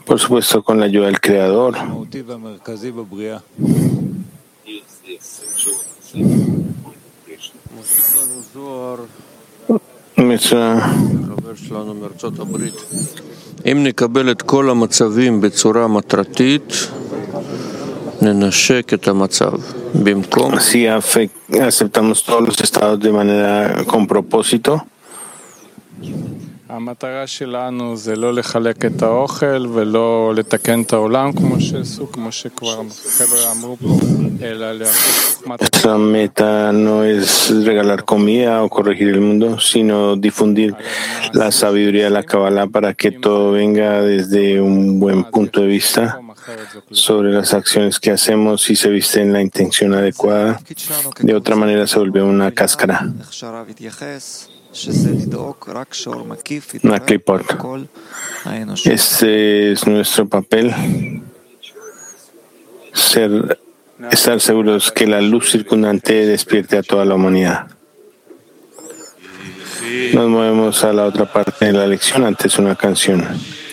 Por supuesto, con la ayuda del Creador. אם נקבל את כל המצבים בצורה מטרתית, ננשק את המצב. במקום... Si aceptamos todos los estados de manera con propósito, המטרה שלנו זה לא לחלק את האוכל ולא לתקן את העולם כמו שעשו, כמו שכבר חבר'ה אמרו פה, אלא להפוך חוכמת... nuestra meta no es regalar comida o corregir el mundo, sino difundir la sabiduría de la Kabbalah para que todo venga desde un buen punto de vista sobre las acciones que hacemos y se viste en la intención adecuada. De otra manera se vuelve una cáscara. Una clipboard. Este es nuestro papel, estar seguros que la luz circundante despierte a toda la humanidad. Nos movemos a la otra parte de la lección, antes una canción.